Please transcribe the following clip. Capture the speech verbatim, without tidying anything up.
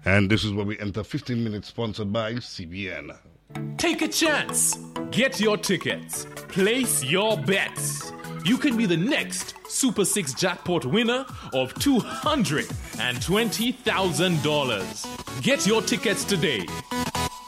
And this is where we enter fifteen minutes, sponsored by C B N. Take a chance. Get your tickets. Place your bets. You can be the next Super six jackpot winner of two hundred twenty thousand dollars. Get your tickets today